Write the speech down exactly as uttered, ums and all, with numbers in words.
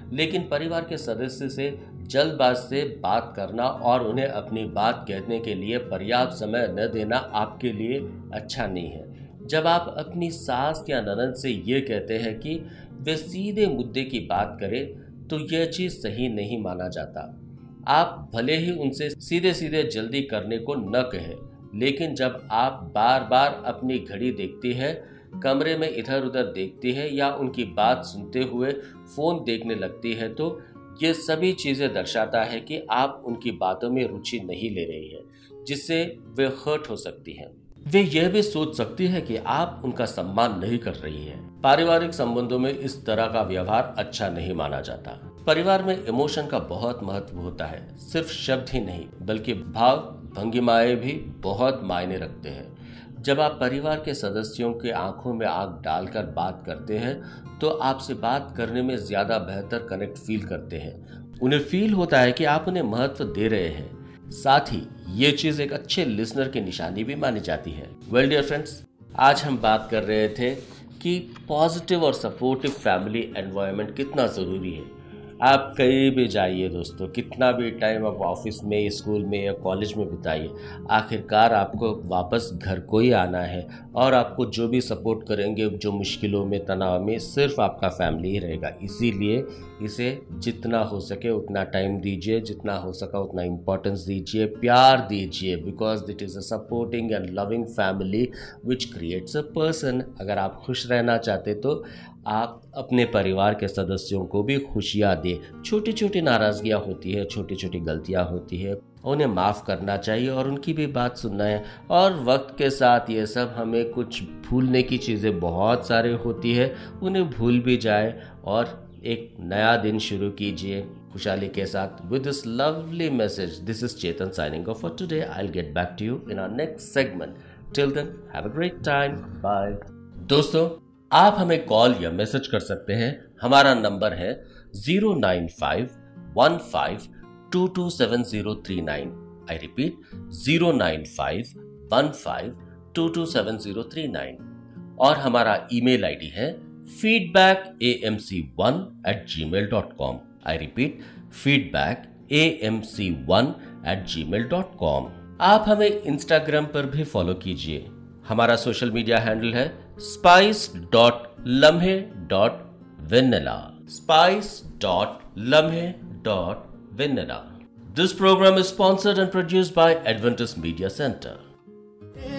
लेकिन परिवार के सदस्य से जल्दबाज से बात करना और उन्हें अपनी बात कहने के लिए पर्याप्त समय न देना आपके लिए अच्छा नहीं है। जब आप अपनी सास या ननद से ये कहते हैं कि वे सीधे मुद्दे की बात करें तो यह चीज़ सही नहीं माना जाता। आप भले ही उनसे सीधे सीधे जल्दी करने को न कहें, लेकिन जब आप बार बार अपनी घड़ी देखती है, कमरे में इधर उधर देखती है या उनकी बात सुनते हुए फ़ोन देखने लगती है तो ये सभी चीज़ें दर्शाता है कि आप उनकी बातों में रुचि नहीं ले रही है, जिससे वे हर्ट हो सकती हैं। वे यह भी सोच सकती है कि आप उनका सम्मान नहीं कर रही हैं। पारिवारिक संबंधों में इस तरह का व्यवहार अच्छा नहीं माना जाता। परिवार में इमोशन का बहुत महत्व होता है। सिर्फ शब्द ही नहीं बल्कि भाव भंगिमाएं भी बहुत मायने रखते हैं। जब आप परिवार के सदस्यों के आंखों में आंख डालकर बात करते हैं तो आपसे बात करने में ज्यादा बेहतर कनेक्ट फील करते हैं। उन्हें फील होता है कि आप उन्हें महत्व दे रहे हैं। साथ ही ये चीज एक अच्छे लिसनर की निशानी भी मानी जाती है। वेल डियर फ्रेंड्स, आज हम बात कर रहे थे कि पॉजिटिव और सपोर्टिव फैमिली एनवायरनमेंट कितना ज़रूरी है। आप कहीं भी जाइए दोस्तों, कितना भी टाइम आप ऑफिस में, स्कूल में या कॉलेज में बिताइए, आखिरकार आपको वापस घर को ही आना है और आपको जो भी सपोर्ट करेंगे जो मुश्किलों में, तनाव में, सिर्फ आपका फैमिली ही रहेगा। इसीलिए इसे जितना हो सके उतना टाइम दीजिए, जितना हो सका उतना इम्पोर्टेंस दीजिए, प्यार दीजिए, because it is a supporting and loving family which creates a person. अगर आप खुश रहना चाहते तो आप अपने परिवार के सदस्यों को भी खुशियाँ दें। छोटी छोटी नाराज़गियाँ होती है, छोटी छोटी गलतियाँ होती है, उन्हें माफ़ करना चाहिए और उनकी भी बात सुनना है। और वक्त के साथ ये सब, हमें कुछ भूलने की चीज़ें बहुत सारी होती है, उन्हें भूल भी जाए और एक नया दिन शुरू कीजिए खुशहाली के साथ। With this lovely message, this is Chetan signing off for today. I will get back to you in our next segment. Till then have a great time, bye. दोस्तों, आप हमें कॉल या मैसेज कर सकते हैं। हमारा नंबर है zero nine five one five to to seven zero three nine. I repeat, zero nine five one five to to seven zero three nine. और हमारा ईमेल आईडी है feedback a m c one at gmail dot com. I repeat, feedback a m c one at gmail dot com. आप हमें Instagram पर भी follow कीजिए। हमारा social media handle है spice dot lamhe dot vanilla. spice dot lamhe dot vanilla. This program is sponsored and produced by Adventist Media Center.